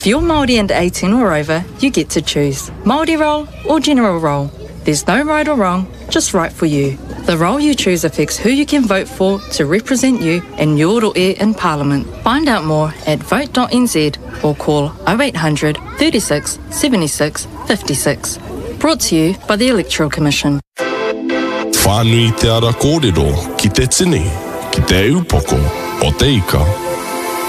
If you're Māori and 18 or over, you get to choose Māori role or general role. There's no right or wrong, just right for you. The role you choose affects who you can vote for to represent you in Yoroe in Parliament. Find out more at vote.nz or call 0800 36 76 56. Brought to you by the Electoral Commission. Whānui te ara kōrero ki te tini, ki te eupoko o te ika.